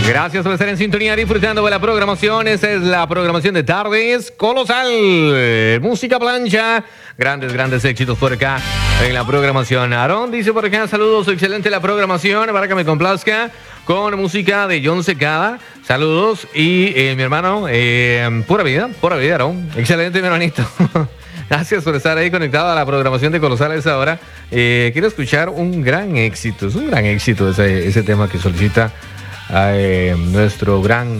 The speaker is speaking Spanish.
Gracias por estar en sintonía disfrutando de la programación. Esta es la programación de Tardes Colosal. Música plancha. Grandes éxitos por acá en la programación. Aarón dice por acá, saludos, excelente la programación. Para que me complazca con música de John Secada. Saludos. Y mi hermano, pura vida, Aarón. Excelente, mi hermanito. Gracias por estar ahí conectado a la programación de Colosal a esa hora. Quiero escuchar un gran éxito. Es un gran éxito ese tema que solicita nuestro gran